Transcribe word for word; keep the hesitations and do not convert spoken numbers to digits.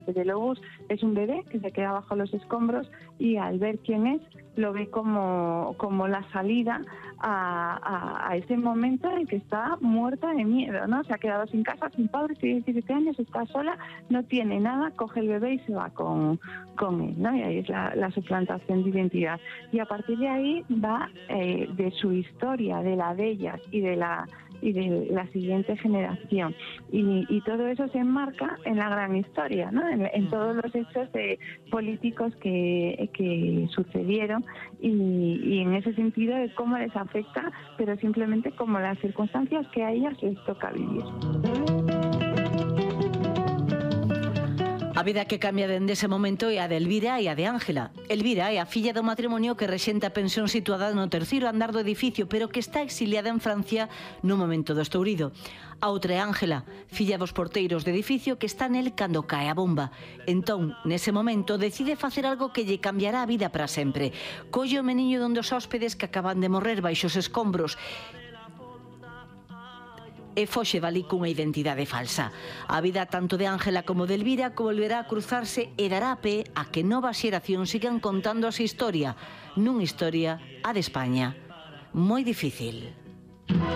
Lobos es un bebé que se queda bajo los escombros y al ver quién es, lo ve como, como la salida a, a, a ese momento en el que está muerta de miedo, ¿no? Se ha quedado sin casa, sin padre, tiene diecisiete años, está sola, no tiene nada, coge el bebé y se va con, con él, ¿no? Y ahí es la, la suplantación de identidad. Y a partir de ahí va eh, de su historia, de la de ellas y de la y de la siguiente generación. Y, y todo eso se enmarca en la gran historia, ¿no? En, en todos los hechos eh, políticos que, que sucedieron y, y en ese sentido de cómo les afecta, pero simplemente como las circunstancias que a ellas les toca vivir. A vida que cambia dende ese momento é a de Elvira e a de Ángela. Elvira é a filla do matrimonio que rexenta a pensión situada no terceiro andar do edificio, pero que está exiliada en Francia no momento do estourido. A outra é Ángela, filla dos porteiros do edificio que está nel cando cae a bomba. Entón, nese momento, decide facer algo que lle cambiará a vida para sempre. Colle o meniño dun dos hóspedes que acaban de morrer baixo os escombros e foxe dali cunha identidade falsa. A vida tanto de Ángela como de Elvira volverá a cruzarse e dará pé a que novas xeracións sigan contando a súa historia, nunha historia, a de España, moi difícil.